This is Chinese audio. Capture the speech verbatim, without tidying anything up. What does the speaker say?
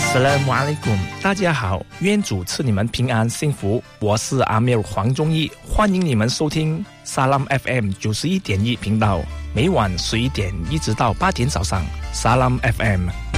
Assalamualaikum， 大家好，愿主赐你们平安幸福。我是阿米尔黄忠义，欢迎你们收听 Salam F M 九十一点一频道，每晚十一点一直到八点早上。Salam F M。